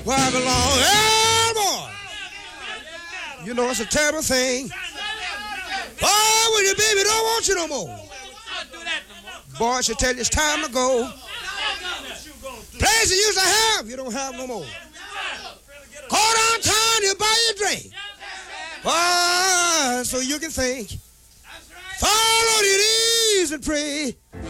Where I belong. Hey, boy. You know it's a terrible thing. Oh, when your baby don't want you no more. Boy, she tell you it's time to go. Place you used to have, you don't have no more. Go downtown, you buy your drink. So you can think. Fall on your knees and pray.